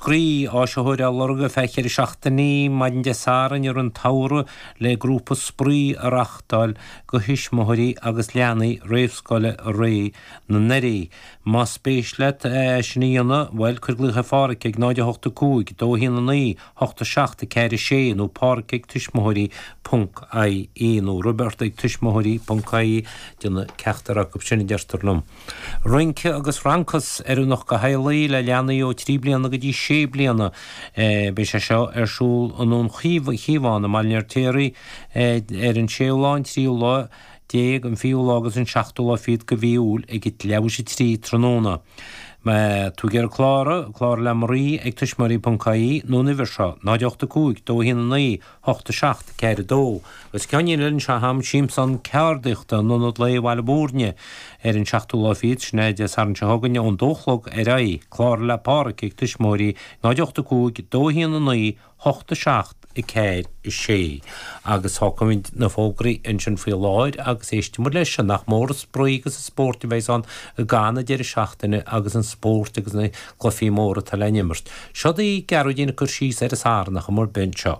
scrí á seoir a lorga feiceir seachtaní maidin de sáran ar an taura le grúpa sprí arachtáil go hismóirí agus leanaí réifscoile ré na neirí. Má spéislet sníanana bhfuil chuirglucha fáric ag 985 dóhíanna ní 87 ceir sé nó páric ag tuismóirí.ai nó Robert ag tuismóirí.ai duna ceachtarach go sinna deartarlum. Roince agus rancas nach go heilaí le leanaí ó 3 bliana go dtí 6 bliana be sé seo súl anún chíomhána mailnear téirí an séoláin tríú déag an fiú agus an 7 lá fiad go bhíúil ag it leabhas trí tróna. Tú gur chlár le marí ag tuismóirí.ai nó nihir seo 985 dóhíanna ní 87 ceir dó. Gus ceann se ham síimsan ceardiachta nó le bhile búrne an 7 lá fiad snéide san se haganne ón dóchlog chlár le páric ag tuismóirí 985 dóhíanna ní 87 I ceir sé agus hácamid na fógraí in sin fao láid agus éistimú leis sin nach mór spróí agus a spórti bheits an a gána deidir seachtaine agus an spórt agus na chlufií móra tal leinimmert. Seo í gearú dína chur síos ar a sárnach a mór ben seo.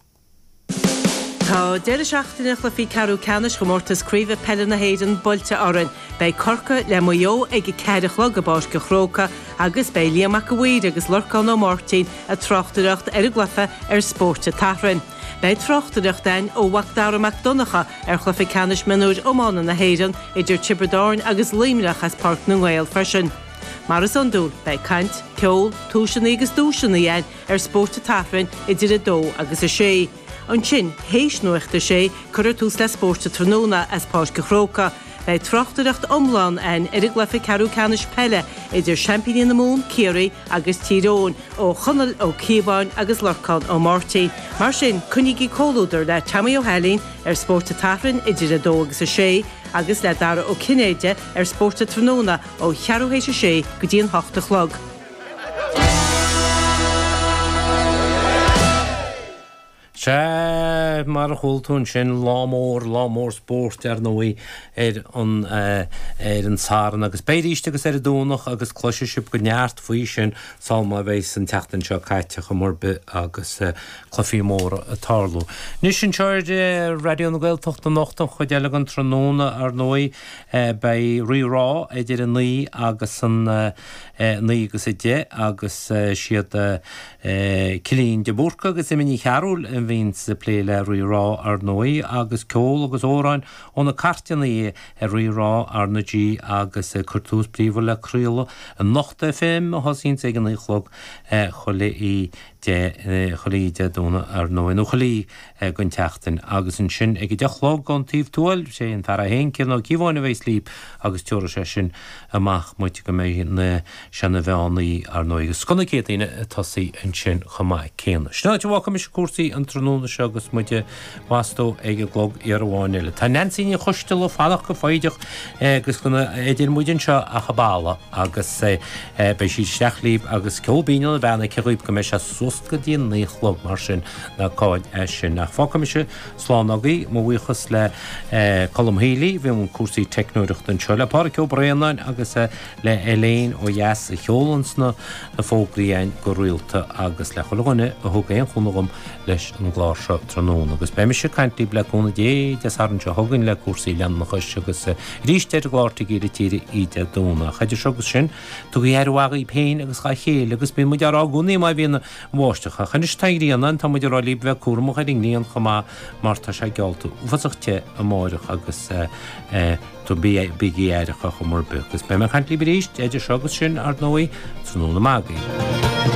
Tá deir seachtaine chlufií carú canis go mórtas críomh pelle na héidir boilte oran bei corca le mó ag ceirich le go bás go chróca agus bei líamach go bhuiid agus lorcán ó Martin a trochtaireacht ar a glufa ar spórte tahrann. Bei trochtaireacht dain ó Wachdáramach Donacha ar chlufií canis minúid ómána na héidir idir Tiberdáin agus líimreach as Parc na Gael freisin. Mar is an dúr bei cant, ceol, túisina agus dúisina dhéin ar spórte tahrann idir a dó agus a sé. An sin, héis nuachta sé chuir tús le spórte tróna as Páis go chróca, bei trochtaireacht omláin ar a glufa carú canis pelle idir Champigny na Mún, Ciarí agus Tyrone ó chonal ó Cíbáin agus lorcán ó Martin. Mar sin, cúnigí cólúdar le Tammy O'Halín ar spórte tahrann idir a dó agus a sé, agus le dara ó Cinéide ar spórte tróna ó chearúhéis a sé go dtíon 8 chlog. Se mar chultún sin lámór spórt ar nóí an sáran agus béiríiste agus ar a dúnach agus cloisiisiip go neart faoi sin salma bhééis an teachtain seo caiiteach mórbe agus chlufií móra a tarlú. Ní sin seirde radio na Gaeltachta nachtan chuideala an tróna ar nóí bei rirá idir an ní agus an ní agus ide agus siad Cilín de Búrca agus iminí chearúil an bhín sa plé le rirá ar nóí agus ceol agus óráin óna carteanaí ar rirá ar na dí agus curtús príomh le críola an 8 FM a hosín ag an íchlog cholíide dúna ar nóí nó cholí gon teachtain agus an sin ag dechlog gan tíomh túil sé an fear a héncin ó cíháinna bhééis líp agus teora sé sin amach muite go mé na sena bheánaí ar nóí agus scona cétaíine tosaí an sin chomáid céanna. Snáid bhhacha mis cuasaí an tróna se agus muide bhastó ag glog ar bháinile. Tá Nancyní chostal ó fallach go fáideach agus gona idir muidin seo a chabála agus bei si steachlíb agus ceolbíine a bhena ceúib go me se sust go dtíon níchlog mar sin na cáid sin nach fácamise sláánagaí má bhuichas le colmhílí bhí mún cuasaí technúireacht an seo le pára Briannain agus le Elaine ó Yes a cheolansna na fógraíin go rialta agus le choláine a thugaon chunagam leis an gláse tróna agus be se caiintí bleúna dé de san se thugann le cuasaí leannachas agus ríiste gláirta géidir tíre ide dúna. Chaidir segus sin tu dhearhhaga í péin agus cha chéile agus bí muidir ágúnaí mai bhíonna mháistecha. Chanis tairíanana tá muidir rálí bheith cuamach a ringníon chumá marta sé gealta ufaachte a máireach agus tu bíí éirecha chu mór buchas. Be me chaint líbríist idir segus sin ar nóí tróna mágaí.